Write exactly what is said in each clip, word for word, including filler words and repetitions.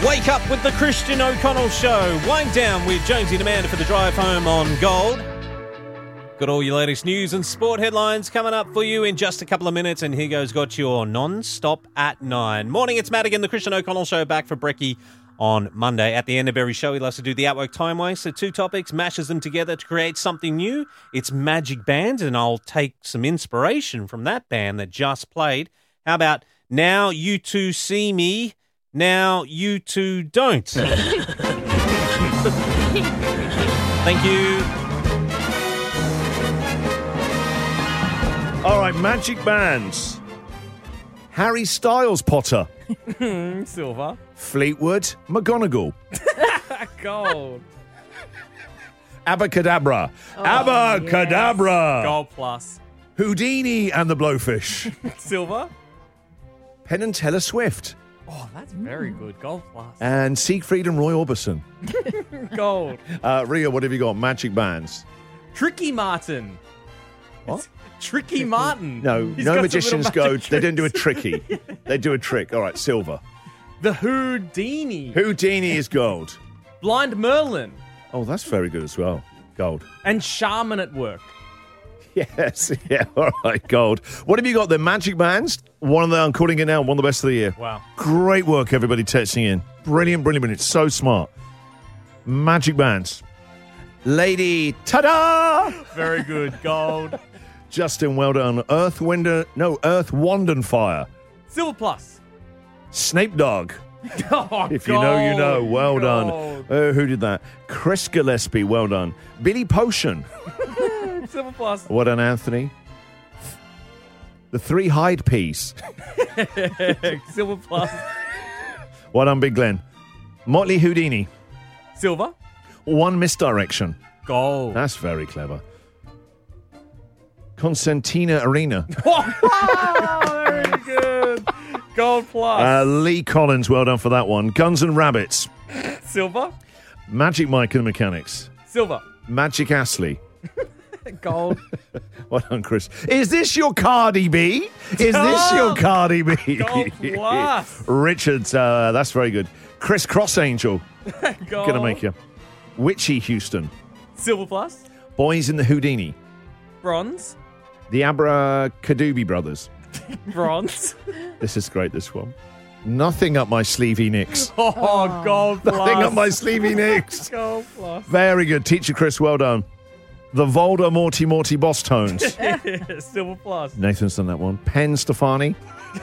Wake up with the Christian O'Connell Show. Wind down with Jonesy and Amanda for the drive home on Gold. Got all your latest news and sport headlines coming up for you in just a couple of minutes. And here goes, got your non-stop at nine. Morning, it's Matt again, the Christian O'Connell Show, back for Brekkie on Monday. At the end of every show, he loves to do the Outwork Time Waste. So two topics, mashes them together to create something new. It's Magic Band, and I'll take some inspiration from that band that just played. How about Now You Two See Me, Now You Two Don't? Thank you. All right, Magic Bands. Harry Styles, Potter. Silver. Fleetwood, McGonagall. Gold. Abacadabra. Oh, Abacadabra. Yes. Gold plus. Houdini and the Blowfish. Silver. Penn and Teller Swift. Oh, that's very good. Gold plus. And Siegfried and Roy Orbison. Gold. Uh, Ria, what have you got? Magic Bands. Tricky Martin. What? It's Tricky Martin. No, He's no got magicians some go, little magic they don't do a tricks. tricky. They do a trick. All right, silver. The Houdini. Houdini is gold. Blind Merlin. Oh, that's very good as well. Gold. And Shaman at Work. Yes, yeah, all right, gold. What have you got there? Magic Bands. One of the, I'm calling it now, one of the best of the year. Wow. Great work, everybody texting in. Brilliant, brilliant, brilliant. So smart. Magic Bands. Lady, ta-da! Very good. Gold. Justin, well done. Earth, Wind, no, Earth, Wand and Fire. Silver plus. Snape Dog. Oh, If you know, you know. Well Gold. done. Uh, who did that? Chris Gillespie, well done. Billy Potion. Silver plus. Well done, Anthony. The Three Hyde Peas. Silver plus. Well done, Big Glenn. Motley Houdini. Silver. One Misdirection. Gold. That's very clever. Constantina Arena. Wow, very good. Gold plus. Uh, Lee Collins, well done for that one. Guns and Rabbits. Silver. Magic Mike and the Mechanics. Silver. Magic Astley. Gold. Well done, Chris. Is this your Cardi B? Is this your Cardi B? Gold plus. Richard, uh, that's very good. Chris Cross Angel. Gold. Gonna make you. Witchy Houston. Silver plus. Boys in the Houdini. Bronze. The Abracadooby Brothers. Bronze. This is great, this one. Nothing up my sleevey nicks. Oh, oh. Gold plus. Nothing up my sleevey nicks. Gold plus. Very good. Teacher Chris, well done. The Volder Morty Morty Boss Tones. Silver plus. Nathan's done that one. Penn Stefani.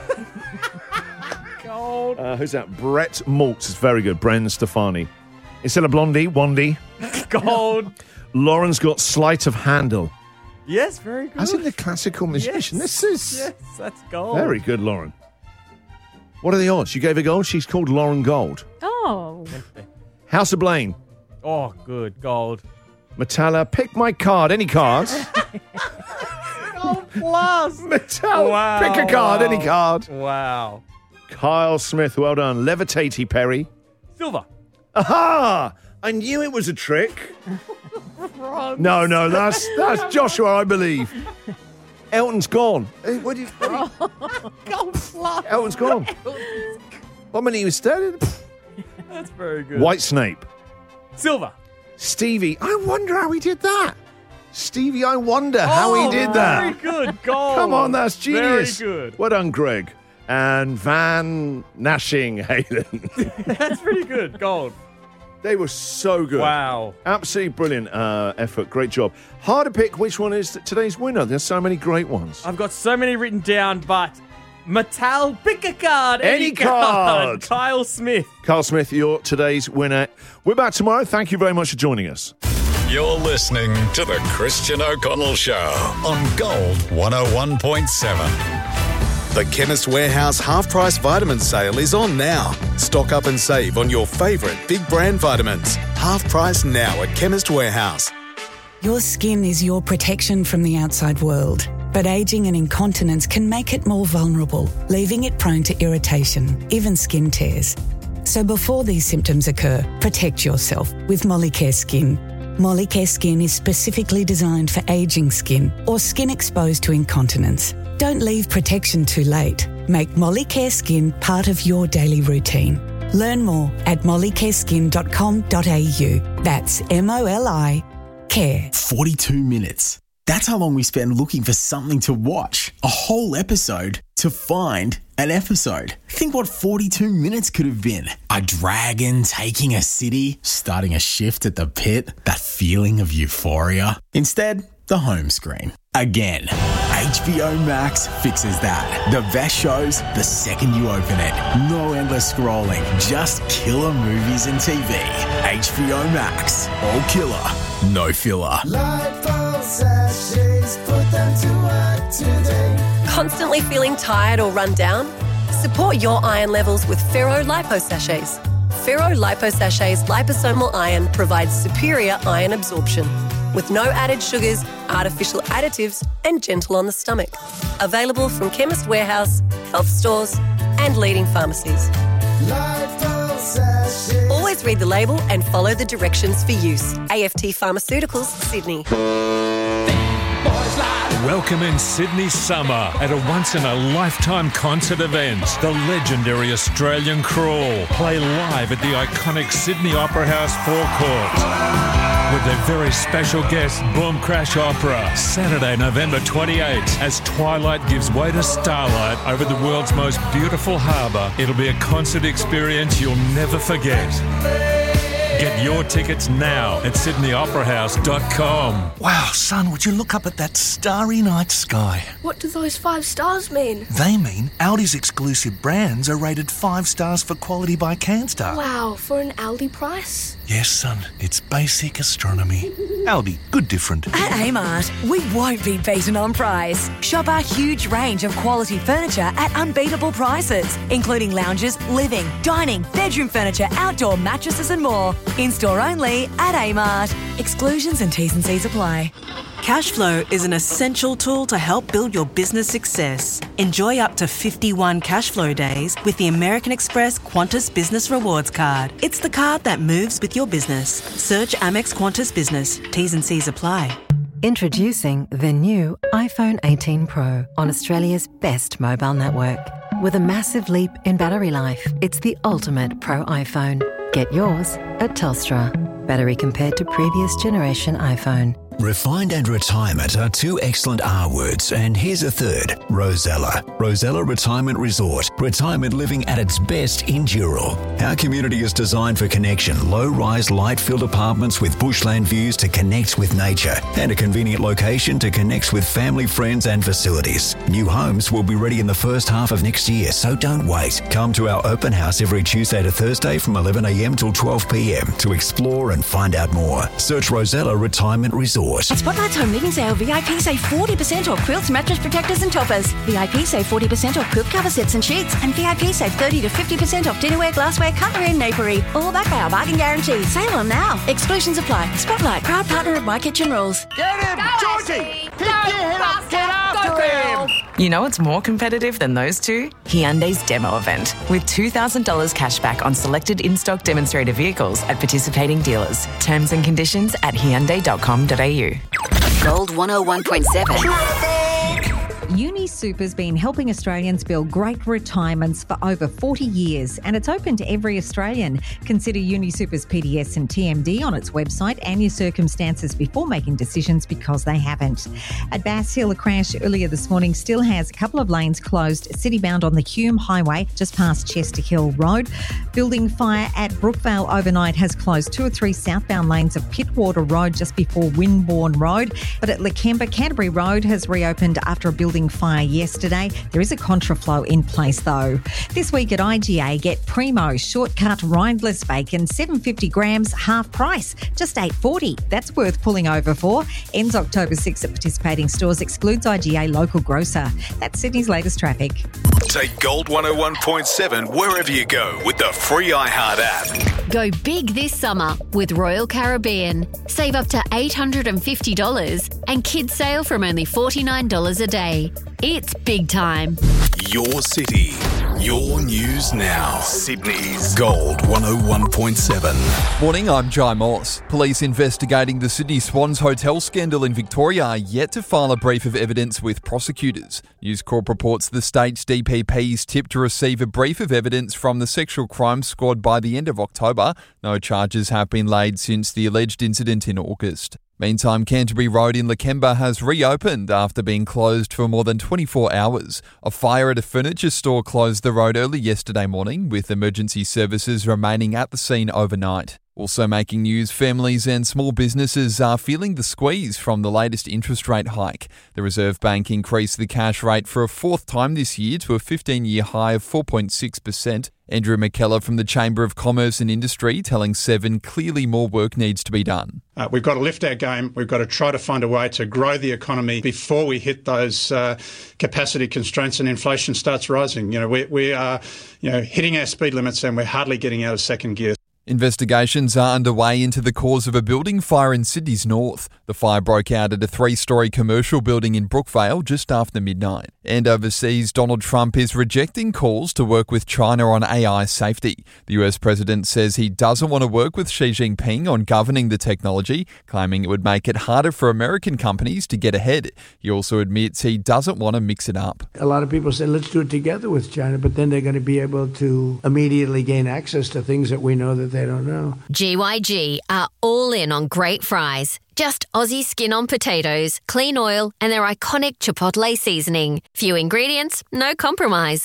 Gold. Uh, who's that? Brett Maltz is very good. Bren Stefani. Instead of Blondie, Wandy. Gold. Lauren's got Sleight of Handle. Yes, very good. As in the classical musician. Yes. This is Yes, that's gold. very good, Lauren. What are the odds? You gave her gold? She's called Lauren Gold. Oh. House of Blaine. Oh, good. Gold. Metalla, pick my card. Any cards? Gold plus. Metalla, Wow, pick a card. wow. Any card. Wow. Kyle Smith, well done. Levitatey Perry. Silver. Aha! I knew it was a trick. No, no, that's that's Joshua, I believe. Elton's gone. Eh, What do you Gold plus. Elton's gone. What many he was standing? That's very good. White Snape. Silver. Stevie, I wonder how he did that. Stevie, I wonder how Oh, he did that. Very good. Gold. Come on, that's genius. Very good. Well done, Greg. And Van Nashing Hayden. That's pretty good. Gold. They were so good. Wow. Absolutely brilliant uh, effort. Great job. Hard to pick which one is today's winner. There's so many great ones. I've got so many written down, but Mattel, pick a card. Any Any, card. Kyle Smith. Carl Smith, you're today's winner. We're back tomorrow. Thank you very much for joining us. You're listening to The Christian O'Connell Show on Gold one oh one point seven. The Chemist Warehouse half-price vitamin sale is on now. Stock up and save on your favourite big brand vitamins. Half price now at Chemist Warehouse. Your skin is your protection from the outside world, but ageing and incontinence can make it more vulnerable, leaving it prone to irritation, even skin tears. So before these symptoms occur, protect yourself with Molicare Skin. Molicare Skin is specifically designed for ageing skin or skin exposed to incontinence. Don't leave protection too late. Make Molicare Skin part of your daily routine. Learn more at molly care skin dot com dot a u. That's M O L I care. forty-two minutes. That's how long we spend looking for something to watch. A whole episode to find an episode. Think what forty-two minutes could have been. A dragon taking a city, starting a shift at the pit, that feeling of euphoria. Instead, the home screen. Again, H B O Max fixes that. The best shows the second you open it. No endless scrolling, just killer movies and T V. H B O Max. All killer, no filler. Constantly feeling tired or run down? Support your iron levels with Ferro Lipo Sachets. Ferro Lipo Sachets liposomal iron provides superior iron absorption with no added sugars, artificial additives, and gentle on the stomach. Available from Chemist Warehouse, health stores, and leading pharmacies. Always read the label and follow the directions for use. A F T Pharmaceuticals, Sydney. Welcome in Sydney summer at a once-in-a-lifetime concert event. The legendary Australian Crawl play live at the iconic Sydney Opera House forecourt with their very special guest, Boom Crash Opera, Saturday, November twenty-eighth, as twilight gives way to starlight over the world's most beautiful harbour. It'll be a concert experience you'll never forget. Get your tickets now at sydney opera house dot com. Wow, son, would you look up at that starry night sky? What do those five stars mean? They mean Aldi's exclusive brands are rated five stars for quality by CanStar. Wow, for an Aldi price? Yes, son, it's basic astronomy. Aldi, good different. At Amart, we won't be beaten on price. Shop our huge range of quality furniture at unbeatable prices, including lounges, living, dining, bedroom furniture, outdoor mattresses and more. In-store only at Amart. Exclusions and T's and C's apply. Cashflow is an essential tool to help build your business success. Enjoy up to fifty-one Cashflow days with the American Express Qantas Business Rewards Card. It's the card that moves with your business. Search Amex Qantas Business. T's and C's apply. Introducing the new iPhone eighteen Pro on Australia's best mobile network. With a massive leap in battery life, it's the ultimate Pro iPhone. Get yours at Telstra. Battery compared to previous generation iPhone. Refined and retirement are two excellent R words, and here's a third, Rosella. Rosella Retirement Resort. Retirement living at its best in Dural. Our community is designed for connection. Low-rise, light-filled apartments with bushland views to connect with nature, and a convenient location to connect with family, friends and facilities. New homes will be ready in the first half of next year, so don't wait. Come to our open house every Tuesday to Thursday from eleven a.m. till twelve p.m. to explore and find out more. Search Rosella Retirement Resort. At Spotlight's Home Living Sale, V I P save forty percent off quilts, mattress protectors and toppers. V I P save forty percent off quilt cover sets and sheets. And V I P save thirty to fifty percent off dinnerware, glassware, cutlery and napery. All backed by our bargain guarantee. Sale on now. Exclusions apply. Spotlight, proud partner of My Kitchen Rules. Get him, Georgie! Pick your head up, get after him! You know what's more competitive than those two? Hyundai's demo event, with two thousand dollars cash back on selected in-stock demonstrator vehicles at participating dealers. Terms and conditions at hyundai dot com dot a u. Gold one oh one point seven. UniSuper's been helping Australians build great retirements for over forty years, and it's open to every Australian. Consider UniSuper's P D S and T M D on its website and your circumstances before making decisions, because they haven't. At Bass Hill, a crash earlier this morning still has a couple of lanes closed, city-bound on the Hume Highway just past Chester Hill Road. Building fire at Brookvale overnight has closed two or three southbound lanes of Pittwater Road just before Winbourne Road. But at Lakemba, Canterbury Road has reopened after a building fire yesterday. There is a contraflow in place though. This week at I G A, get Primo shortcut rindless bacon, seven hundred fifty grams, half price, just eight dollars forty. That's worth pulling over for. Ends October sixth at participating stores, excludes I G A local grocer. That's Sydney's latest traffic. Take Gold one oh one point seven wherever you go with the free iHeart app. Go big this summer with Royal Caribbean. Save up to eight hundred fifty dollars and kids sail from only forty-nine dollars a day. It's big time. Your city, Your news now. Sydney's Gold one oh one point seven. Morning, I'm Jai Moss. Police investigating the Sydney Swans Hotel scandal in Victoria are yet to file a brief of evidence with prosecutors. News Corp reports the state's D P P is tipped to receive a brief of evidence from the Sexual Crimes Squad by the end of October. No charges have been laid since the alleged incident in August. Meantime, Canterbury Road in Lakemba has reopened after being closed for more than twenty-four hours. A fire at a furniture store closed the road early yesterday morning, with emergency services remaining at the scene overnight. Also making news, families and small businesses are feeling the squeeze from the latest interest rate hike. The Reserve Bank increased the cash rate for a fourth time this year to a fifteen-year high of four point six percent. Andrew McKellar from the Chamber of Commerce and Industry telling Seven clearly more work needs to be done. Uh, we've got to lift our game. We've got to try to find a way to grow the economy before we hit those uh, capacity constraints and inflation starts rising. You know, we, we are, you know, hitting our speed limits and we're hardly getting out of second gear. Investigations are underway into the cause of a building fire in Sydney's north. The fire broke out at a three-storey commercial building in Brookvale just after midnight. And overseas, Donald Trump is rejecting calls to work with China on A I safety. The U S president says he doesn't want to work with Xi Jinping on governing the technology, claiming it would make it harder for American companies to get ahead. He also admits he doesn't want to mix it up. A lot of people say, let's do it together with China, but then they're going to be able to immediately gain access to things that we know that they don't know. G Y G are all in on great fries. Just Aussie skin on potatoes, clean oil, and their iconic Chipotle seasoning. Few ingredients, no compromise.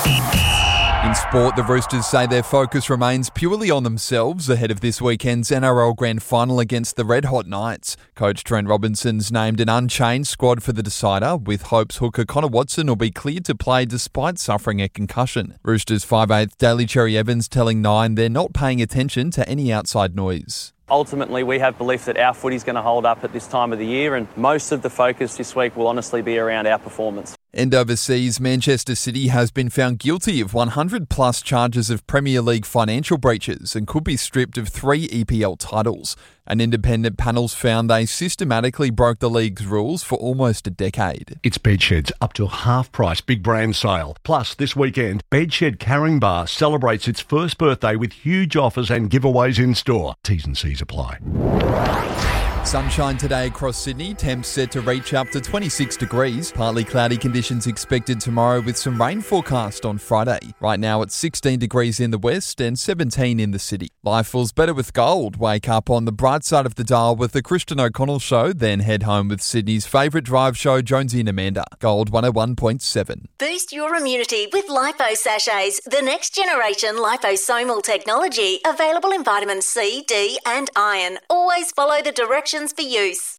In sport, the Roosters say their focus remains purely on themselves ahead of this weekend's N R L Grand Final against the Red Hot Knights. Coach Trent Robinson's named an unchanged squad for the decider, with hopes hooker Connor Watson will be cleared to play despite suffering a concussion. Roosters five eighth Daly Cherry Evans telling Nine they're not paying attention to any outside noise. Ultimately, we have belief that our footy's going to hold up at this time of the year, and most of the focus this week will honestly be around our performance. And overseas, Manchester City has been found guilty of one hundred plus charges of Premier League financial breaches and could be stripped of three E P L titles. An independent panel's found they systematically broke the league's rules for almost a decade. It's Bedshed's up to half price big brand sale. Plus, this weekend, Bedshed Caringbah celebrates its first birthday with huge offers and giveaways in store. T's and C's apply. Sunshine today across Sydney, temps set to reach up to twenty-six degrees. Partly cloudy conditions expected tomorrow with some rain forecast on Friday. Right now it's sixteen degrees in the west and seventeen in the city. Life feels better with gold. Wake up on the bright side of the dial with the Christian O'Connell Show, then head home with Sydney's favourite drive show, Jonesy and Amanda. Gold one oh one point seven. Boost your immunity with Lipo Sachets, the next generation liposomal technology, available in vitamin C, D and iron. Always follow the directions for use.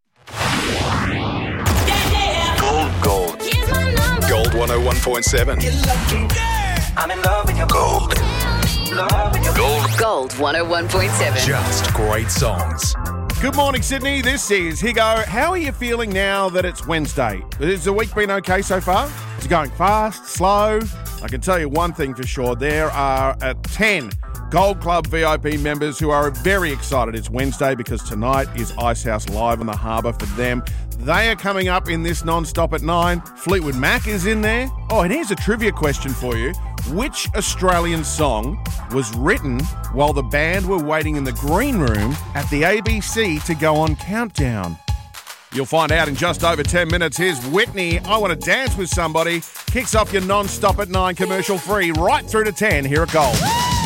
Gold, gold. Gold one oh one point seven. I'm in love with your gold. Gold. Gold one oh one point seven. Just great songs. Good morning, Sydney. This is Higo. How are you feeling now that it's Wednesday? Has the week been okay so far? Is it going fast, slow? I can tell you one thing for sure. There are uh, ten Gold Club V I P members who are very excited. It's Wednesday because tonight is Icehouse Live on the Harbour for them. They are coming up in this non-stop at nine. Fleetwood Mac is in there. Oh, and here's a trivia question for you. Which Australian song was written while the band were waiting in the green room at the A B C to go on Countdown? You'll find out in just over ten minutes. Here's Whitney, I Want to Dance with Somebody. Kicks off your non-stop at nine commercial free right through to ten here at Gold.